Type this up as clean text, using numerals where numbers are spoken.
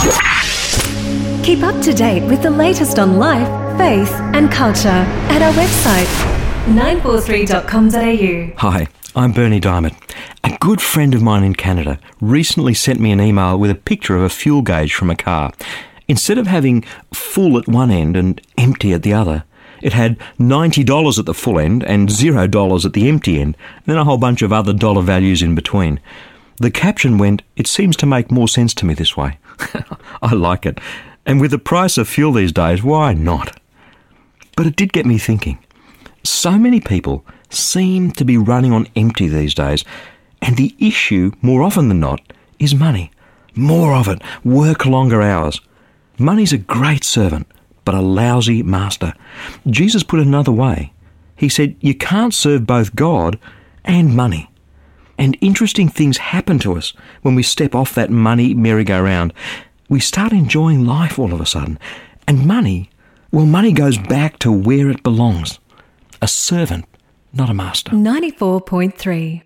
Keep up to date with the latest on life, faith and culture at our website 943.com.au. Hi, I'm Bernie Diamond. A good friend of mine in Canada recently sent me an email with a picture of a fuel gauge from a car. Instead of having full at one end and empty at the other, it had $90 at the full end and $0 at the empty end, and then a whole bunch of other dollar values in between. The caption went, "It seems to make more sense to me this way." I like it. And with the price of fuel these days, why not? But it did get me thinking. So many people seem to be running on empty these days, and the issue, more often than not, is money. More of it. Work longer hours. Money's a great servant, but a lousy master. Jesus put it another way. He said, you can't serve both God and money. And interesting things happen to us when we step off that money merry-go-round. We start enjoying life all of a sudden. And money, well, money goes back to where it belongs. A servant, not a master. 94.3